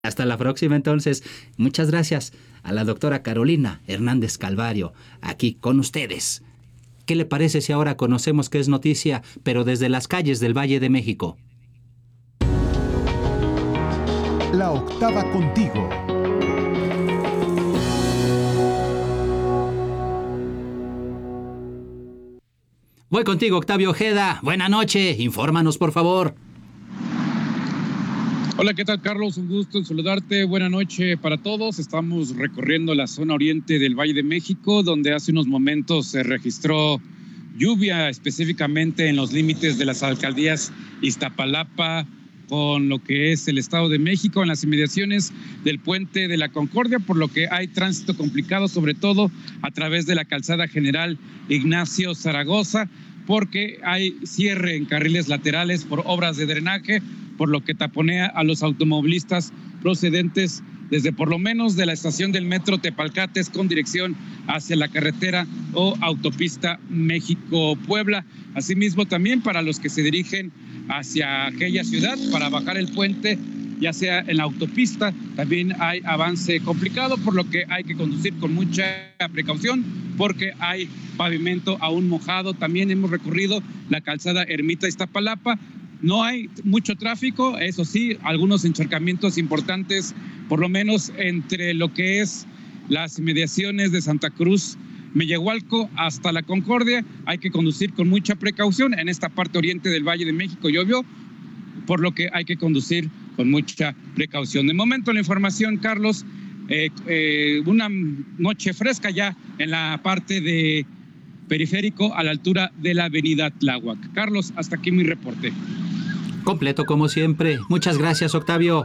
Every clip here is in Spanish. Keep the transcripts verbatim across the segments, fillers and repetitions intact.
Hasta la próxima entonces. Muchas gracias a la doctora Carolina Hernández Calvario, aquí con ustedes. ¿Qué le parece si ahora conocemos qué es noticia, pero desde las calles del Valle de México? La octava contigo. Voy contigo, Octavio Ojeda. Buena noche. Infórmanos, por favor. Hola, ¿qué tal, Carlos? Un gusto en saludarte. Buena noche para todos. Estamos recorriendo la zona oriente del Valle de México, donde hace unos momentos se registró lluvia, específicamente en los límites de las alcaldías Iztapalapa con lo que es el Estado de México, en las inmediaciones del Puente de la Concordia, por lo que hay tránsito complicado, sobre todo a través de la calzada General Ignacio Zaragoza, porque hay cierre en carriles laterales por obras de drenaje, por lo que taponea a los automovilistas procedentes desde por lo menos de la estación del metro Tepalcates con dirección hacia la carretera o autopista México-Puebla. Asimismo, también para los que se dirigen hacia aquella ciudad para bajar el puente, ya sea en la autopista, también hay avance complicado, por lo que hay que conducir con mucha precaución, porque hay pavimento aún mojado. También hemos recorrido la calzada Ermita Iztapalapa. No hay mucho tráfico, eso sí, algunos encharcamientos importantes, por lo menos entre lo que es las inmediaciones de Santa Cruz, Mellehualco hasta la Concordia. Hay que conducir con mucha precaución. En esta parte oriente del Valle de México llovió, por lo que hay que conducir con mucha precaución. De momento la información, Carlos, eh, eh, una noche fresca ya en la parte de periférico a la altura de la avenida Tláhuac. Carlos, hasta aquí mi reporte. Completo como siempre. Muchas gracias, Octavio.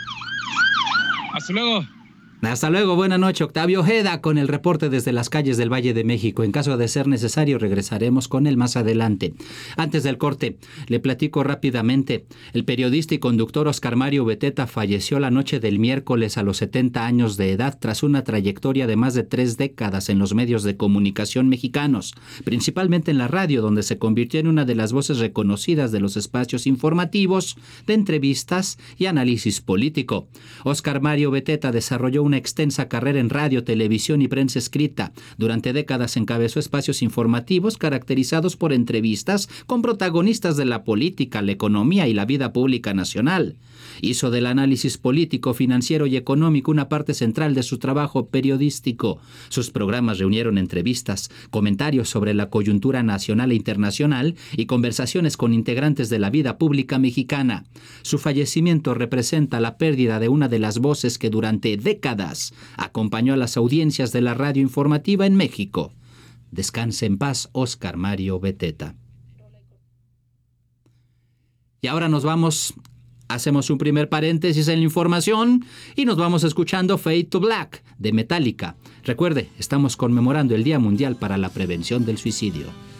Hasta luego. Hasta luego, buena noche, Octavio Ojeda, con el reporte desde las calles del Valle de México. En caso de ser necesario, regresaremos con él más adelante. Antes del corte, le platico rápidamente. El periodista y conductor Oscar Mario Beteta falleció la noche del miércoles a los setenta años de edad tras una trayectoria de más de tres décadas en los medios de comunicación mexicanos, principalmente en la radio, donde se convirtió en una de las voces reconocidas de los espacios informativos, de entrevistas y análisis político. Oscar Mario Beteta desarrolló una extensa carrera en radio, televisión y prensa escrita. Durante décadas encabezó espacios informativos caracterizados por entrevistas con protagonistas de la política, la economía y la vida pública nacional. Hizo del análisis político, financiero y económico una parte central de su trabajo periodístico. Sus programas reunieron entrevistas, comentarios sobre la coyuntura nacional e internacional y conversaciones con integrantes de la vida pública mexicana. Su fallecimiento representa la pérdida de una de las voces que durante décadas acompañó a las audiencias de la radio informativa en México. Descanse en paz, Oscar Mario Beteta. Y ahora nos vamos, hacemos un primer paréntesis en la información y nos vamos escuchando Fade to Black de Metallica. Recuerde, estamos conmemorando el Día Mundial para la Prevención del Suicidio.